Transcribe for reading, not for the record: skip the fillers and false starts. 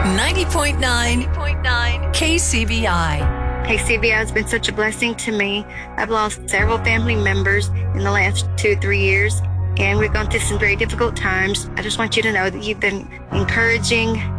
90.9 KCBI. Hey, CBI has been such a blessing to me. I've lost several family members in the last 2-3 years, and we've gone through some very difficult times. I just want you to know that you've been encouraging